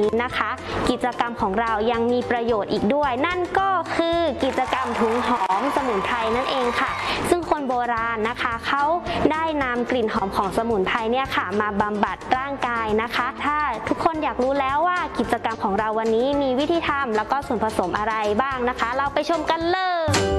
นี้นะคะกิจกรรมของเรายังมีประโยชน์อีกด้วยนั่นก็คือกิจกรรมถุงหอมสมุนไพรนั่นเองค่ะซึ่งคนโบราณนะคะเขาได้นำกลิ่นหอมของสมุนไพรเนี่ยค่ะมาบำบัดร่างกายนะคะถ้าทุกคนอยากรู้แล้วว่ากิจกรรมของเราวันนี้มีวิธีทำแล้วก็ส่วนผสมอะไรบ้างนะคะเราไปชมกันเลย